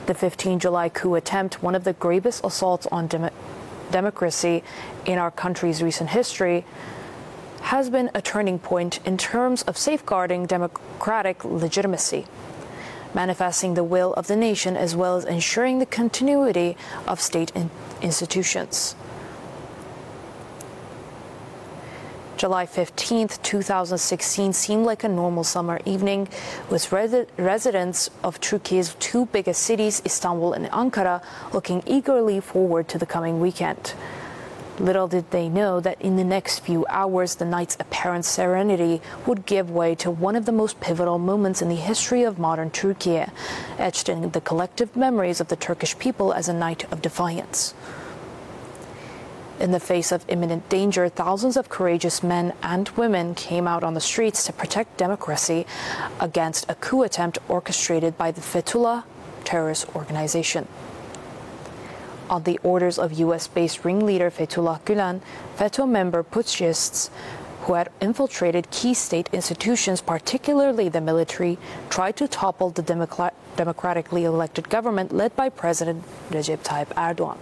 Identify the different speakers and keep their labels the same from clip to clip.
Speaker 1: The 15 July coup attempt, one of the gravest assaults on democracy in our country's recent history, has been a turning point in terms of safeguarding democratic legitimacy, manifesting the will of the nation as well as ensuring the continuity of state institutions. July 15th, 2016 seemed like a normal summer evening, with residents of Turkey's two biggest cities, Istanbul and Ankara, looking eagerly forward to the coming weekend. Little did they know that in the next few hours, the night's apparent serenity would give way to one of the most pivotal moments in the history of modern Turkey, etched in the collective memories of the Turkish people as a night of defiance. In the face of imminent danger, thousands of courageous men and women came out on the streets to protect democracy against a coup attempt orchestrated by the Fethullah terrorist organization. On the orders of U.S.-based ringleader Fethullah Gülen, FETÖ member putschists who had infiltrated key state institutions, particularly the military, tried to topple the democratically elected government led by President Recep Tayyip Erdogan.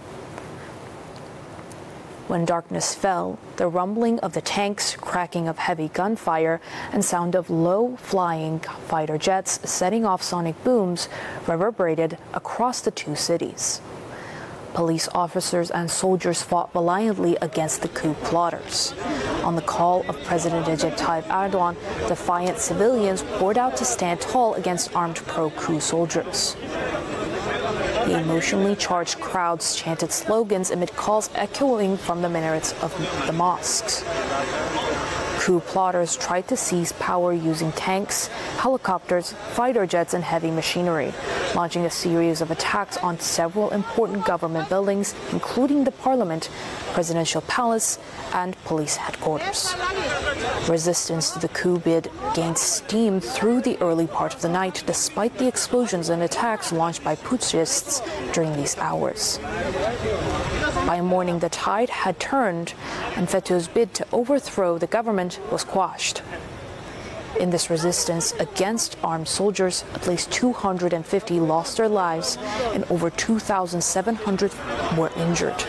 Speaker 1: When darkness fell, the rumbling of the tanks, cracking of heavy gunfire, and sound of low-flying fighter jets setting off sonic booms reverberated across the two cities. Police officers and soldiers fought valiantly against the coup plotters. On the call of President Recep Tayyip Erdogan, defiant civilians poured out to stand tall against armed pro-coup soldiers. The emotionally charged crowds chanted slogans amid calls echoing from the minarets of the mosques. Coup plotters tried to seize power using tanks, helicopters, fighter jets, and heavy machinery, launching a series of attacks on several important government buildings, including the parliament, presidential palace, and police headquarters. Resistance to the coup bid gained steam through the early part of the night, despite the explosions and attacks launched by putschists during these hours. By morning, the tide had turned, and FETÖ's bid to overthrow the government was quashed. In this resistance against armed soldiers, at least 250 lost their lives and over 2,700 were injured.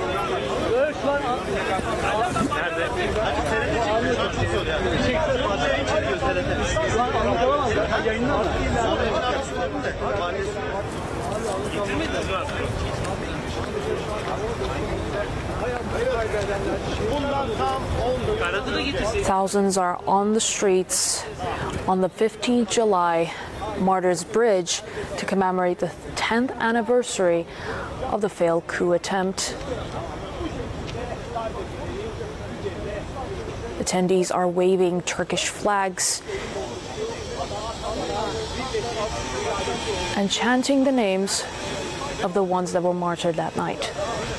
Speaker 1: Thousands are on the streets on the 15th July Martyrs Bridge to commemorate the 10th anniversary of the failed coup attempt. Attendees are waving Turkish flags and chanting the names of the ones that were martyred that night.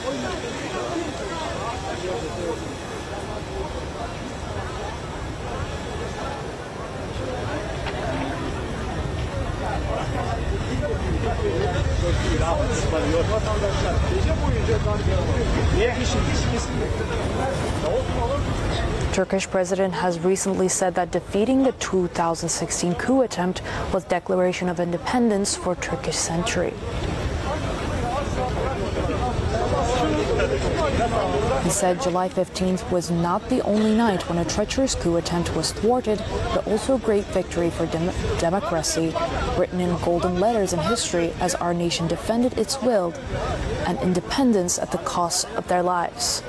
Speaker 1: Turkish president has recently said that defeating the 2016 coup attempt was declaration of independence for Turkish century. He said July 15th was not the only night when a treacherous coup attempt was thwarted, but also a great victory for democracy, written in golden letters in history as our nation defended its will and independence at the cost of their lives.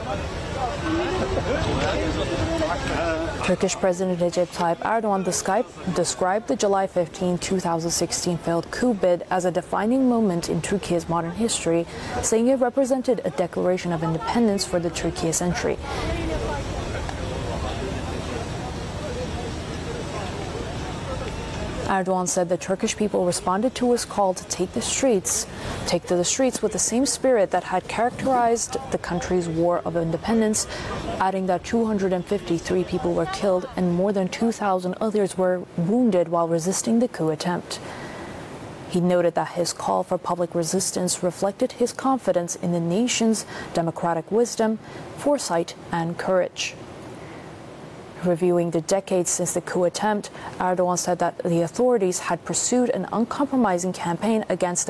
Speaker 1: Turkish President Recep Tayyip Erdogan described the July 15, 2016 failed coup bid as a defining moment in Turkey's modern history, saying it represented a declaration of independence for the Turkey century. Erdogan said the Turkish people responded to his call to take to the streets with the same spirit that had characterized the country's war of independence, adding that 253 people were killed and more than 2,000 others were wounded while resisting the coup attempt. He noted that his call for public resistance reflected his confidence in the nation's democratic wisdom, foresight, and courage. Reviewing the decades since the coup attempt, Erdogan said that the authorities had pursued an uncompromising campaign against